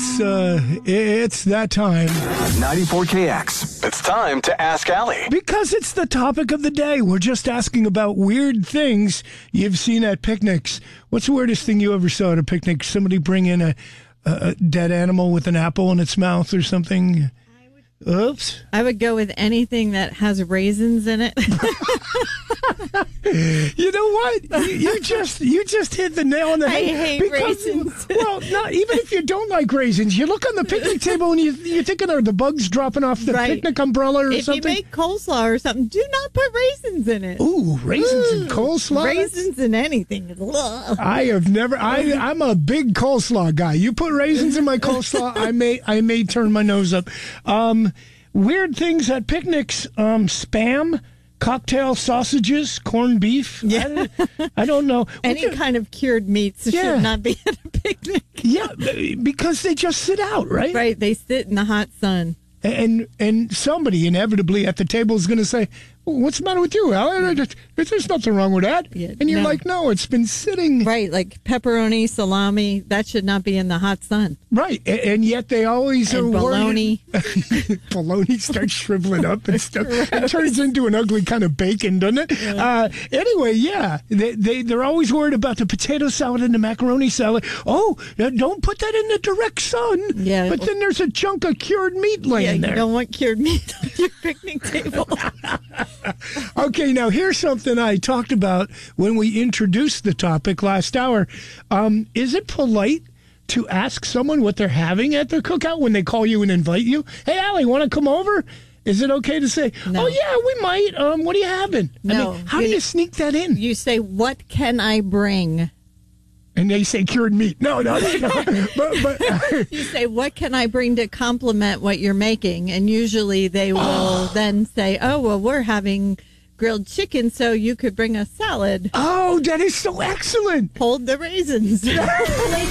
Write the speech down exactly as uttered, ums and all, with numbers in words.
it's uh, it's that time. ninety-four K X. It's time to Ask Allie. Because it's the topic of the day. We're just asking about weird things you've seen at picnics. What's the weirdest thing you ever saw at a picnic? Somebody bring in a, a dead animal with an apple in its mouth or something? Oops. I would go with anything that has raisins in it. You know what? You, you just you just hit the nail on the head. I hate because, raisins. Well, not even if you don't like raisins, you look on the picnic table and you, you're thinking, are the bugs dropping off the Right. picnic umbrella or If something? you make coleslaw or something, do not put raisins in it. Ooh, raisins Ooh, and coleslaw? Raisins in anything. Ugh. I have never. I I'm a big coleslaw guy. You put raisins in my coleslaw, I may I may turn my nose up. Um, weird things at picnics. Um, spam, cocktail sausages, corned beef. Yeah. I, I don't know. Any Okay. kind of cured meats Yeah. should not be at a picnic. Yeah, because they just sit out, right? Right. They sit in the hot sun. And and somebody inevitably at the table is going to say, "What's the matter with you, Alan? There's nothing wrong with that." Yeah, and you're no. like, "No, it's been sitting." Right. Like pepperoni, salami, that should not be in the hot sun. Right, a- and yet they always And are bologna. worried. Bologna starts shriveling up and stuff. It turns into an ugly kind of bacon, doesn't it? Yeah. Uh, anyway, yeah, they, they, they're always worried about the potato salad and the macaroni salad. Oh, uh, don't put that in the direct sun. Yeah. But then there's a chunk of cured meat laying Yeah, you there. don't want cured meat on your picnic table. Okay, now here's something I talked about when we introduced the topic last hour. Um, is it polite to ask someone what they're having at their cookout when they call you and invite you? Hey, Allie, want to come over? Is it okay to say, No. oh, yeah, we might. Um, what are you having? No. I mean, how do You- you sneak that in? You say, what can I bring? And they say cured meat. No, no, no. but, but You say, what can I bring to complement what you're making? And usually they will then say, oh, well, we're having grilled chicken, so you could bring a salad. oh, that is so excellent. Hold the raisins.